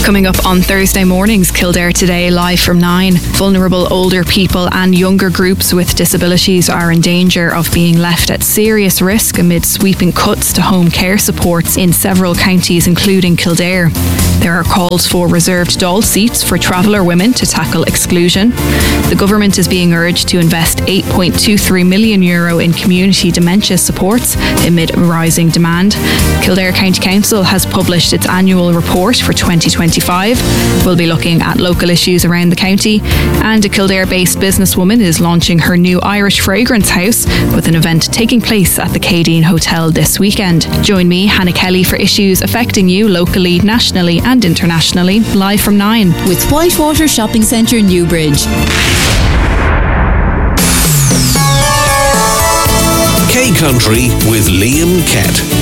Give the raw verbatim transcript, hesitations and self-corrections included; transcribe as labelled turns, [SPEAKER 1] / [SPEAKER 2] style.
[SPEAKER 1] Coming up on Thursday mornings, Kildare Today live from nine. Vulnerable older people and younger groups with disabilities are in danger of being left at serious risk amid sweeping cuts to home care supports in several counties, including Kildare. There are calls for reserved dole seats for traveller women to tackle exclusion. The government is being urged to invest eight point two three million euro in community dementia supports amid rising demand. Kildare County Council has published its annual report for twenty twenty-five. We'll be looking at local issues around the county, and a Kildare-based businesswoman is launching her new Irish fragrance house with an event taking place at the Cadine Hotel this weekend. Join me, Hannah Kelly, for issues affecting you locally, nationally and internationally, live from nine.
[SPEAKER 2] With Whitewater Shopping Centre, Newbridge.
[SPEAKER 3] K Country with Liam Kett.